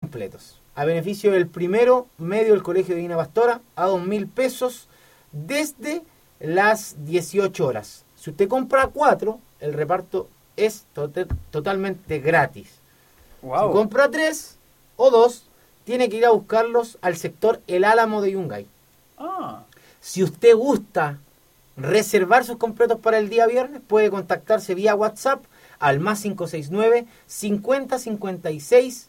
completos. A beneficio del primero medio del Colegio Divina Pastora, a 2.000 pesos desde las 18 horas. Si usted compra 4, el reparto es totalmente gratis. Wow. Si compra 3 o 2, tiene que ir a buscarlos al sector El Álamo de Yungay. Ah. Si usted gusta reservar sus completos para el día viernes, puede contactarse vía WhatsApp al más 569 50 56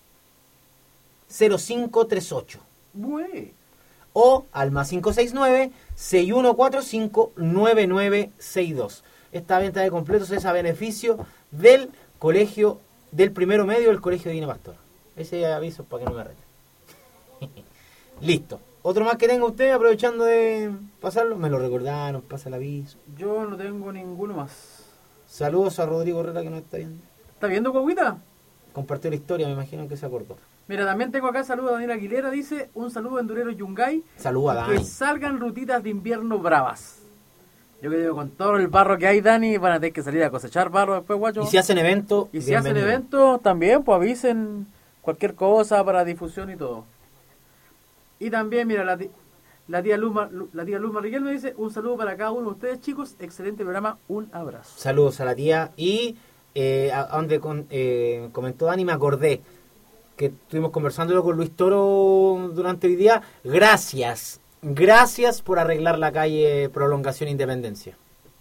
0538 Güey. o al más 569 6145 9962. Esta venta de completos es a beneficio del colegio, del primero medio del Colegio Divina Pastora. Ese aviso para que no me reten. Listo. Otro más que tenga usted, aprovechando de pasarlo, me lo recordaron, pasa el aviso. Yo no tengo ninguno más. Saludos a Rodrigo Herrera que nos está viendo. ¿Está viendo, Coguita? Compartió la historia, me imagino que se acordó. Mira, también tengo acá saludo a Daniel Aguilera, dice, un saludo a Endurero Yungay. Saludos a Que Dani. salgan rutitas de invierno bravas. Yo creo que con todo el barro que hay, Dani, van a tener que salir a cosechar barro después, guacho. Y si hacen eventos, Y si hacen eventos, también, pues avisen cualquier cosa para difusión y todo. Y también, mira, la tía Luz Marriquel me dice, un saludo para cada uno de ustedes, chicos. Excelente programa, un abrazo. Saludos a la tía. Y donde comentó Dani, me acordé que estuvimos conversándolo con Luis Toro durante hoy día. Gracias por arreglar la calle Prolongación Independencia.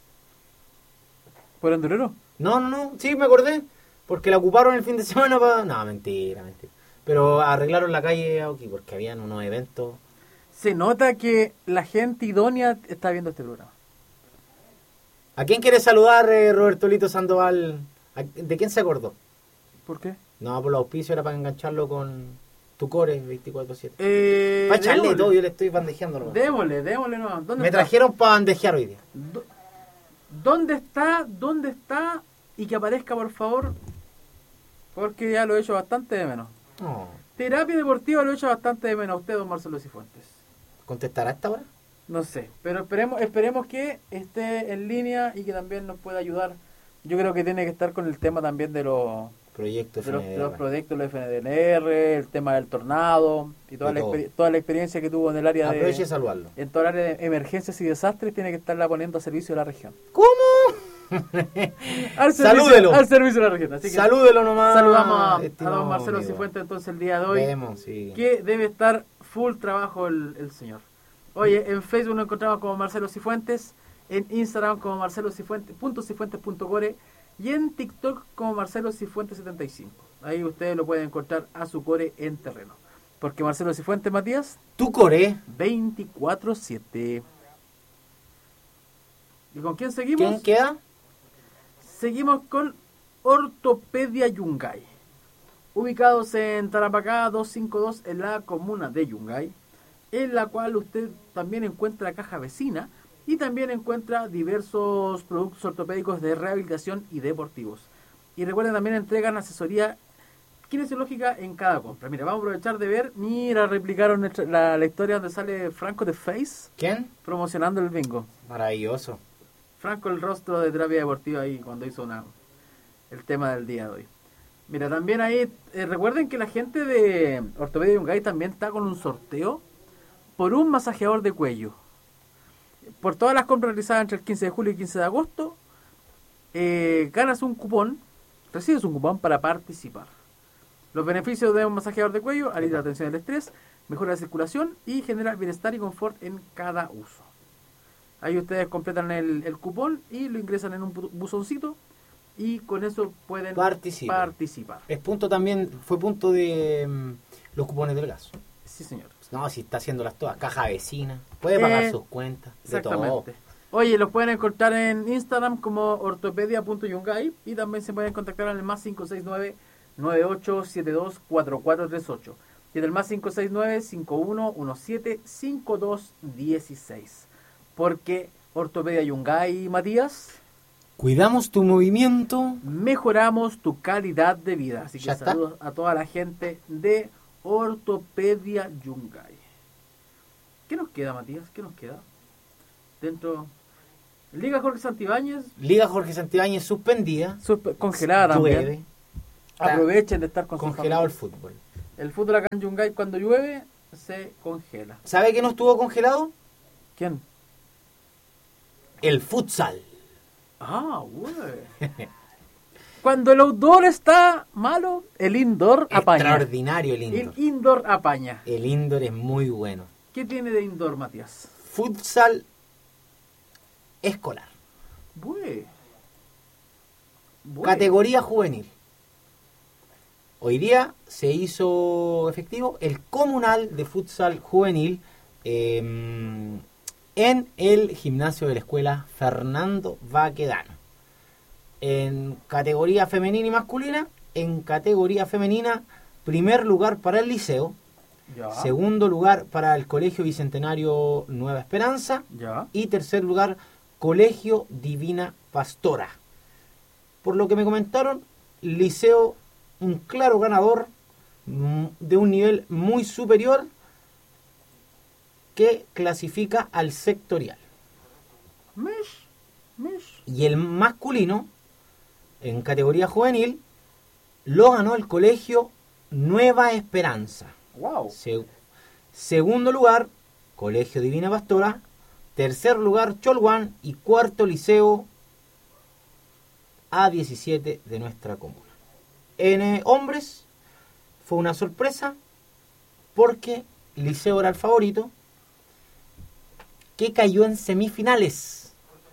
¿Por Endurero? No, sí, me acordé. Porque la ocuparon el fin de semana para... No, mentira. Pero arreglaron la calle aquí porque habían unos eventos. Se nota que la gente idónea está viendo este programa. ¿A quién quiere saludar, Roberto Lito Sandoval? ¿De quién se acordó? ¿Por qué? No, por los auspicios era para engancharlo con tu core 24/7. Para echarle démosle. todo, yo le estoy bandejeando. ¿No? Démosle, no. ¿Dónde Me está? trajeron para bandejear hoy día. ¿Dónde está? Y que aparezca, por favor. Porque ya lo he hecho bastante de menos. No. Terapia deportiva lo he hecho bastante de menos a usted, don Marcelo Cifuentes. ¿Contestará a esta hora? No sé, pero esperemos que esté en línea y que también nos pueda ayudar. Yo creo que tiene que estar con el tema también de los Proyecto de los FNDR. proyectos de los FNDR, el tema del tornado y toda la experiencia que tuvo en el área Aproveche de saludarlo. en toda el área de emergencias y desastres, tiene que estarla poniendo a servicio de la región. ¿Cómo? Salúdelo. Al servicio de la región. Así que Salúdelo nomás. saludamos a estimado don Marcelo amigo. Cifuentes entonces el día de hoy. Vemos, sí. Que debe estar full trabajo el señor. Oye, en Facebook nos encontramos como Marcelo Cifuentes, en Instagram como Marcelo Cifuentes, .cifuentes.core y en TikTok como Marcelo Cifuentes 75. Ahí ustedes lo pueden encontrar a su core en terreno. Porque Marcelo Cifuentes, Matías, Tu core. 24/7. ¿Y con quién seguimos? ¿Quién queda? Seguimos con Ortopedia Yungay. Ubicados en Tarapacá 252 en la comuna de Yungay, en la cual usted también encuentra caja vecina y también encuentra diversos productos ortopédicos de rehabilitación y deportivos. Y recuerden, también entregan asesoría kinesiológica en cada compra. Mira, vamos a aprovechar de ver. Mira, replicaron la historia donde sale Franco de Face ¿Quién? promocionando el bingo. Maravilloso. Franco, el rostro de terapia deportiva ahí cuando hizo el tema del día de hoy. Mira, también ahí, recuerden que la gente de Ortopedia Yungay también está con un sorteo por un masajeador de cuello. Por todas las compras realizadas entre el 15 de julio y el 15 de agosto, ganas un cupón, recibes un cupón para participar. Los beneficios de un masajeador de cuello: alivia la tensión del estrés, mejora la circulación y genera bienestar y confort en cada uso. Ahí ustedes completan el cupón y lo ingresan en un buzoncito y con eso pueden participar. Es punto también, fue punto de los cupones del gas. Sí, señor. No, si está haciéndolas todas, caja vecina, puede pagar sus cuentas, de todo. Exactamente. Oye, los pueden encontrar en Instagram como ortopedia.yungay y también se pueden contactar en el más 569-9872-4438 y en el más 569-5117-5216. Porque Ortopedia Yungay, Matías, cuidamos tu movimiento, mejoramos tu calidad de vida. Así que ¿ya está? saludos a toda la gente de Ortopedia Yungay. ¿Qué nos queda, Matías? ¿Qué nos queda? Dentro... Liga Jorge Santibáñez. Liga Jorge Santibáñez suspendida. Congelada también. Llueve. Aprovechen de estar con Congelado el sus familias. fútbol. El fútbol acá en Yungay cuando llueve se congela. ¿Sabe qué no estuvo congelado? ¿Quién? El futsal. Ah, güey. Cuando el outdoor está malo, el indoor apaña. Extraordinario el indoor. El indoor apaña. El indoor es muy bueno. ¿Qué tiene de indoor, Matías? Futsal escolar. Güey. Categoría juvenil. Hoy día se hizo efectivo el comunal de futsal juvenil en el gimnasio de la escuela Fernando Baquedano. En categoría femenina y masculina, en categoría femenina, primer lugar para el liceo, Ya. segundo lugar para el Colegio Bicentenario Nueva Esperanza Ya. y tercer lugar Colegio Divina Pastora. Por lo que me comentaron, liceo un claro ganador de un nivel muy superior que clasifica al sectorial. Mish. Y el masculino, en categoría juvenil, lo ganó el Colegio Nueva Esperanza. Wow. Segundo lugar, Colegio Divina Pastora. Tercer lugar, Cholguán. Y cuarto, Liceo A17 de nuestra comuna. En hombres fue una sorpresa porque Liceo era el favorito, que cayó en semifinales,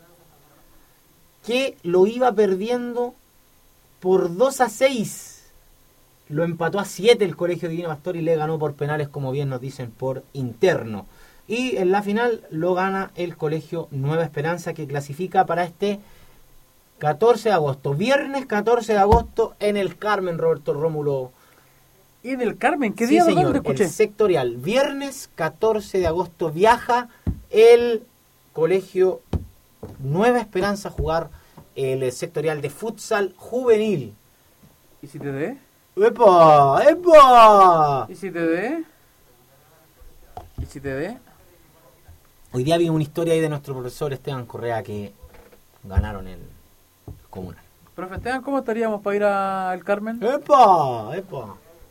que lo iba perdiendo por 2-6. Lo empató a 7 el Colegio Divino Pastor y le ganó por penales, como bien nos dicen, por interno. Y en la final lo gana el Colegio Nueva Esperanza, que clasifica para este 14 de agosto. Viernes 14 de agosto en el Carmen, Roberto Rómulo. ¿Y en el Carmen? ¿Qué Sí, día? señor, ¿Dónde escuché? el sectorial. Viernes 14 de agosto viaja el Colegio Nueva Esperanza a jugar el sectorial de futsal juvenil. ¿Y si te dé? ¡Epa! ¡Epa! ¿Y si te dé? ¿Y si te dé? Hoy día vi una historia ahí de nuestro profesor Esteban Correa que ganaron el comunal. Profe Esteban, ¿cómo estaríamos para ir al Carmen? ¡Epa! ¡Epa!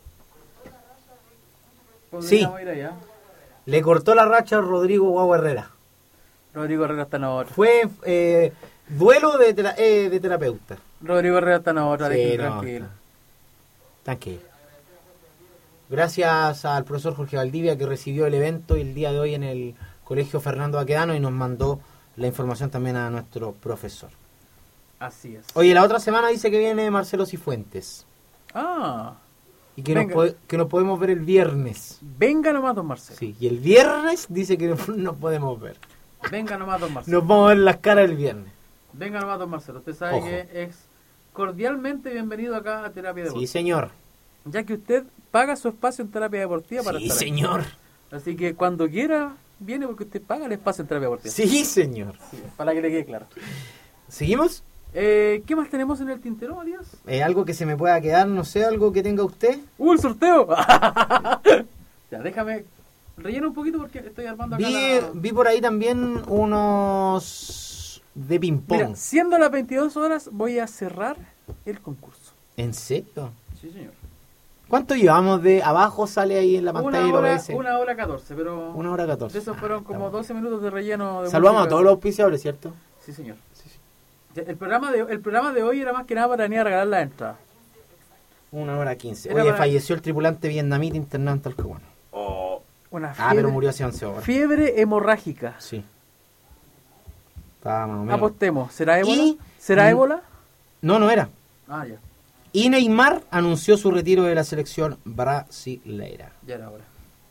Podríamos ir allá. Le cortó la racha a Rodrigo Guau Herrera. Rodrigo Herrera está en la otra. Fue duelo de terapeuta. Rodrigo Herrera está en la otra, Sí, déjenme no, tranquilo. Tranquilo. Gracias al profesor Jorge Valdivia, que recibió el evento el día de hoy en el Colegio Fernando Baquedano y nos mandó la información también a nuestro profesor. Así es. Oye, la otra semana dice que viene Marcelo Cifuentes Ah, y que Venga. que nos podemos ver el viernes. venga nomás, don Marcelo. Sí, y el viernes dice que nos podemos ver. Venga nomás, don Marcelo. Nos vamos a ver las caras el viernes. Venga nomás, don Marcelo. Usted sabe Ojo. que es cordialmente bienvenido acá a Terapia Sí, Deportiva. señor. Ya que usted paga su espacio en Terapia Deportiva para Sí, estar aquí. señor. Así que cuando quiera, viene porque usted paga el espacio en Terapia Deportiva. Sí, señor. Sí, para que le quede claro. ¿Seguimos? ¿Qué más tenemos en el tintero, Matías? Algo que se me pueda quedar, no sé, algo que tenga usted. ¡El sorteo! Ya, déjame relleno un poquito porque estoy armando acá Vi por ahí también unos de ping-pong. Mira, siendo las 22 horas, voy a cerrar el concurso. ¿En serio? Sí, señor. ¿Cuánto llevamos de abajo? Sale ahí en la pantalla y lo ves. 1 hora 14, pero 1 hora 14. de esos fueron Ah, como está 12 minutos de relleno. De Saludamos a música. todos los auspiciadores, ¿cierto? Sí, señor. Ya, el programa de hoy era más que nada para venir a regalar la entrada. 1 hora 15. Era Oye, para- falleció el tripulante vietnamita internado en Talcahuano. Una Ah, fiebre, pero murió hace 11 horas. fiebre hemorrágica. Sí. Estaba más o menos. Apostemos. ¿Será ébola? Y- ¿Será Mm. ébola? No, no era. Ah, ya. Y Neymar anunció su retiro de la selección brasileira. Ya era hora.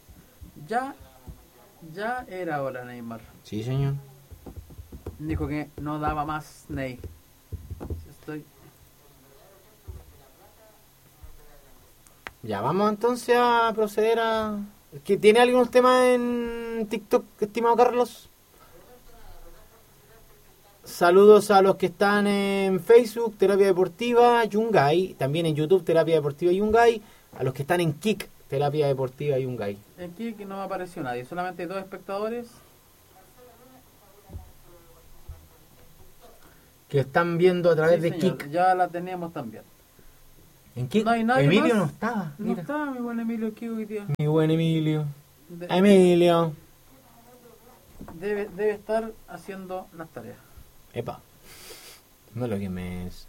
Ya era hora, Neymar. Sí, señor. Dijo que no daba más, Ney. Estoy... Ya, vamos entonces a proceder a... ¿Que ¿Tiene algún tema en TikTok, estimado Carlos? Saludos a los que están en Facebook, Terapia Deportiva Yungay, también en YouTube, Terapia Deportiva Yungay, a los que están en Kik, Terapia Deportiva Yungay. Aquí que no me apareció nadie, solamente 2 espectadores. Que están viendo a través Sí, de señor, Kik. ya la teníamos también. ¿En qué? No hay nadie Emilio más. no estaba. No Mira. está mi buen Emilio aquí hoy día. Mi buen Emilio. De- Emilio. debe estar haciendo las tareas. Epa. No es lo que me es.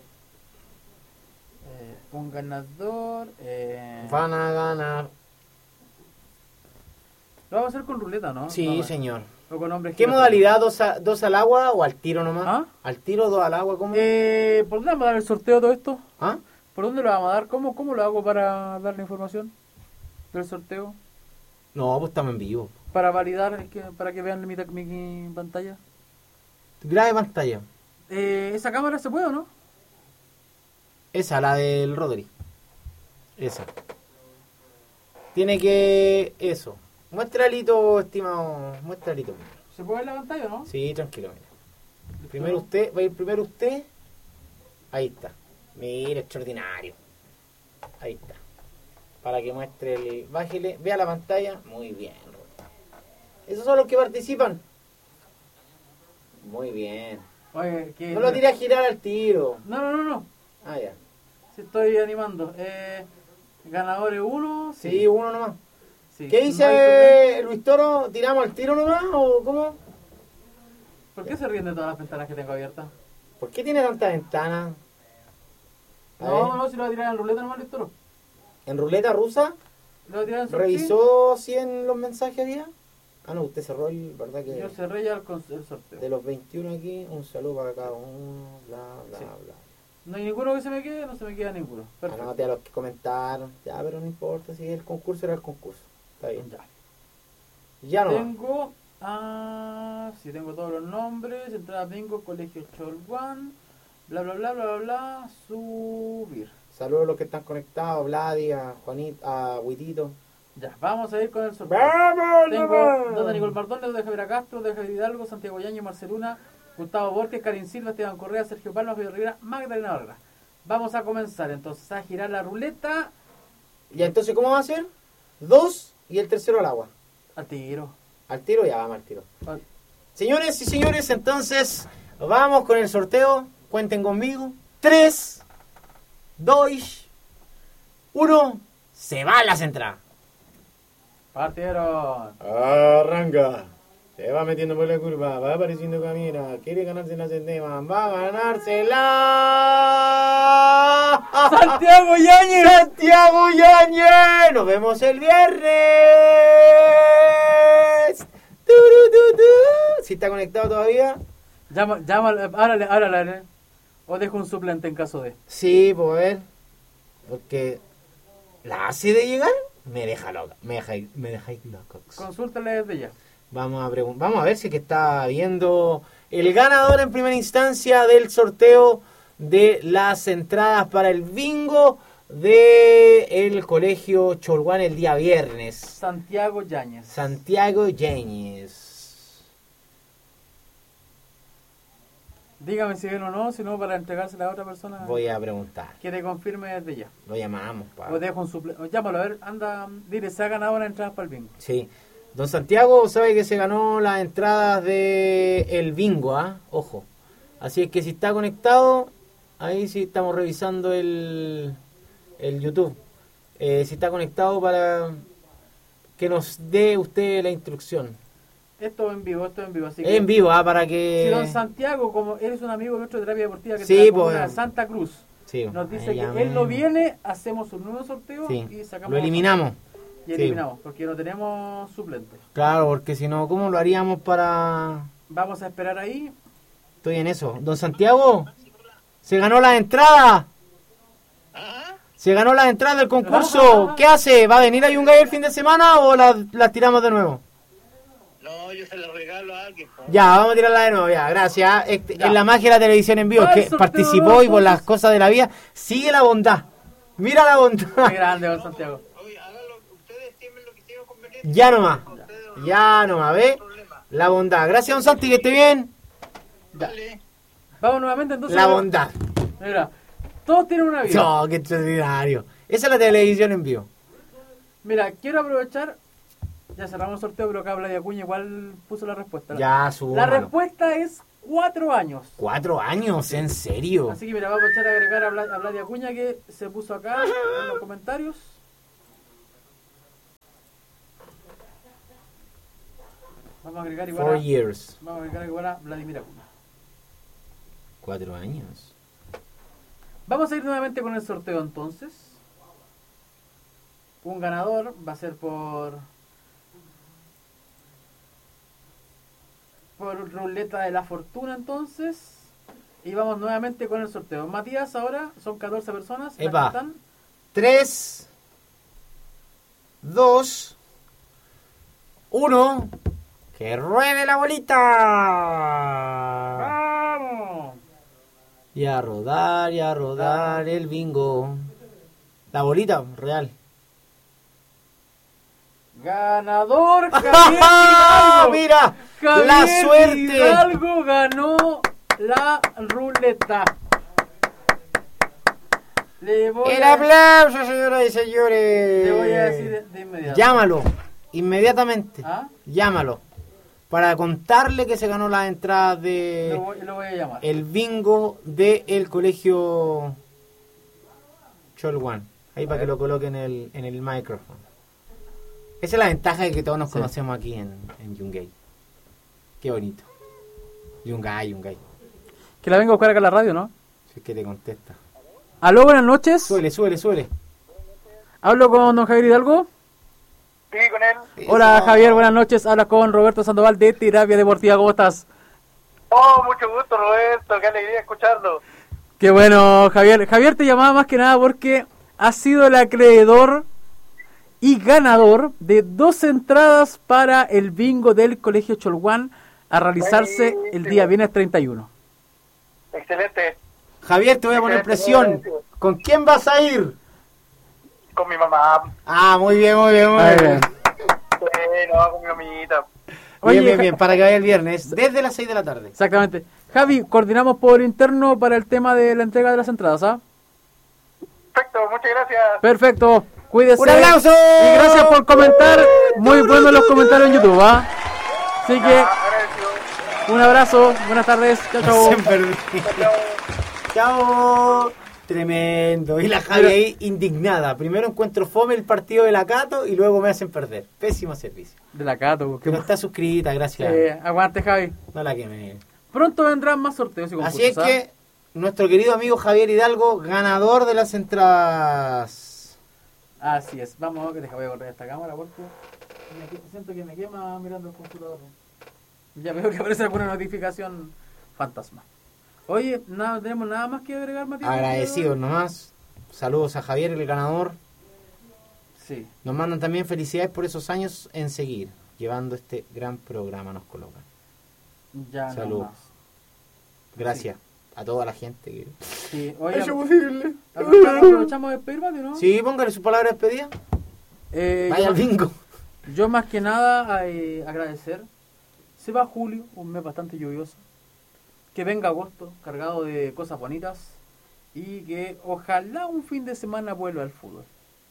Un ganador. Van a ganar. Lo vamos a hacer con ruleta, ¿no? Sí, No, señor. o con hombres ¿Qué giratorios. modalidad? ¿Dos al agua o al tiro nomás? ¿Ah? ¿Al tiro, dos al agua? ¿Cómo? ¿Por dónde vamos a dar el sorteo de todo esto? ¿Ah? ¿Por dónde lo vamos a dar? ¿Cómo lo hago para dar la información del sorteo? No, pues estamos en vivo. Para validar, para que vean mi pantalla. Grave pantalla. ¿Esa cámara se puede o no? Esa, la del Rodri. Esa. Tiene que... Eso. Muestra alito, estimado. Muestra alito. ¿Se puede ver la pantalla o no? Sí, tranquilo, mira. Primero usted, va a ir primero usted. Ahí está. Mira, extraordinario. Ahí está. Para que muestre el... Bájele, vea la pantalla. Muy bien, Rodri. Esos son los que participan. Muy bien. Oye, que... No lo tire a girar al tiro. No. Ah, ya. Sí, estoy animando. Ganadores 1. Sí, uno nomás. Sí. ¿Qué No hay dice Luis Toro? ¿Tiramos al tiro nomás o cómo? ¿Por qué se ríen de todas las ventanas que tengo abiertas? ¿Por qué tiene tantas ventanas? A ver. No, si lo voy a tirar en ruleta nomás, Víctor. ¿En ruleta rusa? Lo voy a tirar en sorteo. ¿Revisó si en los mensajes había? Ah, no, usted cerró el... ¿Verdad que...? Yo cerré ya el sorteo. De los 21 aquí, un saludo para cada uno, bla, bla, Sí. bla. No hay ninguno que se me quede, no se me queda ninguno. Perfecto. Anote a los que comentaron. Ya, pero no importa, si el concurso era el concurso. Está bien. Ya. Ya no. Tengo... sí, tengo todos los nombres. Entrada bingo, colegio Cholguán. Bla, bla, bla, bla, bla, bla. Subir. Saludos a los que están conectados, Vladi, a Juanito, a Huitito. Ya, vamos a ir con el sorteo. ¡Vamos! Tengo Don Nicol Bardón, Leo de Javier Castro, de Javier Hidalgo, Santiago Yañez, Marceluna, Gustavo Borges, Karin Silva, Esteban Correa, Sergio Palma, Pedro Rivera, Magdalena Vargas. Vamos a comenzar entonces a girar la ruleta Ya, entonces, ¿cómo va a ser? 2 y el tercero al agua. al tiro. Al tiro, ya vamos al tiro. Al- Señores y señores, entonces, vamos con el sorteo. Cuenten conmigo. 3, 2, 1. Se van las entradas. Partieron. Arranca. Se va metiendo por la curva, va apareciendo camina, quiere ganarse la centema, va a ganársela. ¡Santiago Yañez! ¡Santiago Yañez! Nos vemos el viernes. Si está conectado todavía. Llama, háblale. O dejo un suplente en caso de. Sí, pues a ver. Porque la hace de llegar, me deja loca. Me deja loca. Consúltale desde ya. Vamos a ver si es que está viendo el ganador en primera instancia del sorteo de las entradas para el bingo de el colegio Cholguán el día viernes. Santiago Yañez. Santiago Yañez. Dígame si ven o no, si no para entregársela a otra persona. Voy a preguntar. Que te confirme desde ya. Lo llamamos, pa. O dejo un suplente. Llámalo, a ver, anda, dile, se ha ganado una entrada para el bingo. Sí. Don Santiago sabe que se ganó las entradas de el bingo, ¿ah? Ojo. Así es que si está conectado, ahí sí estamos revisando el YouTube. Si está conectado para que nos dé usted la instrucción. Esto en vivo, así En vivo, para que... Si don Santiago, como eres un amigo nuestro de terapia deportiva que Sí, está en la pues, comuna de Santa Cruz, Sí, nos dice ahí que llamé. él no viene, hacemos un nuevo sorteo Sí, y sacamos... lo eliminamos. Y eliminamos, porque no tenemos suplentes. Claro, porque si no, ¿cómo lo haríamos para...? Vamos a esperar ahí. Estoy en eso. Don Santiago, se ganó la entrada. Se ganó las entradas del concurso. ¿Qué hace? ¿Va a venir a Yungay el fin de semana o las tiramos de nuevo? No, yo se la regalo a alguien. Po. Ya, vamos a tirarla de nuevo, ya, gracias. Ya. En la magia de la televisión en vivo, Va es el que sorteo participó de y por los las cosas de la vida, sigue la bondad. Mira la bondad. Qué grande, don Santiago. Oye, háganlo, ustedes estimen lo que sea conveniente. Ya nomás, ¿ve? La bondad. Gracias, don Santi, que esté bien. Dale. Vamos nuevamente entonces. La bondad. Mira, todos tienen una vida. Oh, qué extraordinario. Esa es la televisión en vivo. Mira, quiero aprovechar. Ya cerramos el sorteo, pero acá Vladi Acuña igual puso la respuesta. Ya, La súmalo. respuesta es 4 años. 4 años, ¿en serio? Así que mira, vamos a echar a agregar a Vladi Acuña, que se puso acá en los comentarios. Vamos a agregar igual 4 years. Vamos a agregar igual a Vladimir Acuña. 4 años. Vamos a ir nuevamente con el sorteo entonces. Un ganador va a ser por ruleta de la fortuna entonces. Y vamos nuevamente con el sorteo. Matías, ahora son 14 personas. las Epa. que están. 3, 2, 1. ¡Que ruede la bolita! ¡Vamos! Y a rodar el bingo. La bolita, real. Ganador Javier Hidalgo. ¡Mira! Javier ¡La suerte! Hidalgo ganó la ruleta. Le voy ¡El a- aplauso, señoras y señores! Le voy a decir de inmediato. Llámalo, inmediatamente. ¿Ah? Llámalo. Para contarle que se ganó las entradas de Lo voy a llamar. el bingo del colegio Cholwan. Ahí para que lo coloquen en el micrófono. Esa es la ventaja de que todos nos Sí. conocemos aquí en Yungay. Qué bonito. Yungay. Que la vengo a buscar acá a la radio, ¿no? Si es que te contesta. Aló, buenas noches. Suele. Hablo con don Javier Hidalgo. Sí, con él. Hola Javier, buenas noches. Habla con Roberto Sandoval de Terapia Deportiva. ¿Cómo estás? Oh, mucho gusto, Roberto. Qué alegría escucharlo. Qué bueno, Javier. Javier te llamaba más que nada porque has sido el acreedor y ganador de 2 entradas para el bingo del Colegio Cholwan a realizarse el día viernes 31. Excelente. Javier, te voy a poner presión. ¿Con quién vas a ir? Con mi mamá. Ah, muy bien. Muy bien. No, con mi mamita. Oye, Bien, para que vaya el viernes, desde las 6 de la tarde. Exactamente. Javi, coordinamos por interno para el tema de la entrega de las entradas, ¿ah? Perfecto, muchas gracias. Perfecto. Cuídese. ¡Un aplauso! Y gracias por comentar. Muy buenos los comentarios en YouTube, ¿ah? Así que Agradecido. un abrazo. Buenas tardes. Chao, chao. Siempre. Chao. Tremendo. Y la Javi ahí indignada. Primero encuentro fome el partido de la Cato y luego me hacen perder. Pésimo servicio. De la Cato. Que no está suscrita, gracias. Aguante, Javi. No la queme. Pronto vendrán más sorteos y concursos. Así es que nuestro querido amigo Javier Hidalgo, ganador de las entradas. Así es. Vamos, que voy a correr esta cámara porque siento que me quema mirando el computador. Ya veo que aparece alguna notificación fantasma. Oye, no tenemos nada más que agregar, Matías. Agradecidos nomás. Saludos a Javier, el ganador. Sí. Nos mandan también felicidades por esos años en seguir llevando este gran programa, nos colocan. Ya Saludos. no más. Gracias a toda la gente que... Sí, oye, Hecho posible. aprovechamos de despedir, Mati, ¿no? Sí, póngale su palabra de despedida. Vaya al bingo. Yo más que nada agradecer. Se va julio, un mes bastante lluvioso. Que venga agosto, cargado de cosas bonitas. Y que ojalá un fin de semana vuelva al fútbol.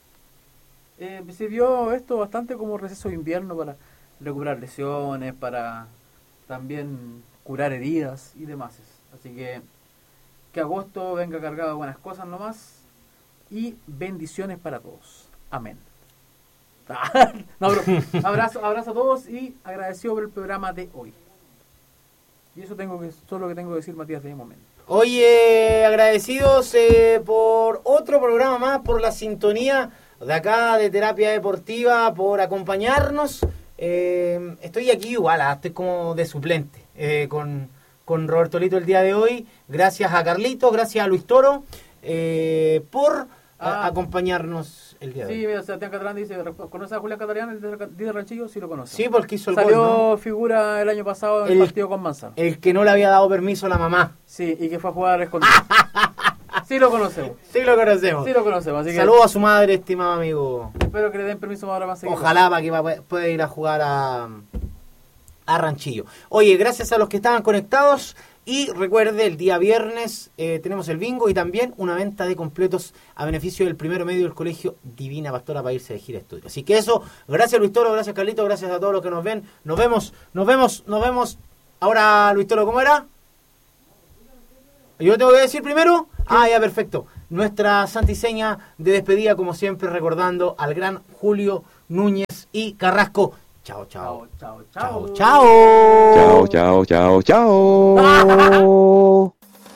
Se vio esto bastante como receso de invierno para recuperar lesiones, para también curar heridas y demás. Así que agosto venga cargado de buenas cosas nomás. Y bendiciones para todos. Amén. No, bro. Abrazo a todos y agradecido por el programa de hoy. Y eso solo que tengo que decir, Matías, de momento. Oye, agradecidos por otro programa más, por la sintonía de acá de Terapia Deportiva, por acompañarnos. Estoy aquí igual, estoy como de suplente con Roberto Lito el día de hoy. Gracias a Carlito, gracias a Luis Toro por acompañarnos el día de hoy. Sí, mira, Sebastián Catalán dice, ¿conoce a Julián Catalán, el de Ranchillo? Sí lo conoce. Sí, porque hizo el Salió gol, ¿no? figura el año pasado en el partido con Manzano. El que no le había dado permiso a la mamá. Sí, y que fue a jugar escondido. Sí lo conocemos. Sí lo conocemos. Sí lo conocemos. Así que Saludos a su madre, estimado amigo. espero que le den permiso ahora más seguido. Ojalá para que pueda ir a jugar a Ranchillo. Oye, gracias a los que estaban conectados. Y recuerde, el día viernes tenemos el bingo y también una venta de completos a beneficio del primero medio del Colegio Divina Pastora para irse de gira a estudio. Así que eso, gracias Luis Toro, gracias Carlito, gracias a todos los que nos ven. Nos vemos. Ahora, Luis Toro, ¿cómo era? ¿Yo tengo que decir primero? Ah, ya, perfecto. Nuestra santiseña de despedida, como siempre, recordando al gran Julio Núñez y Carrasco. Chao, chao. Chao, chao, Chao, chao. chao. Chao, chao, chao, chao.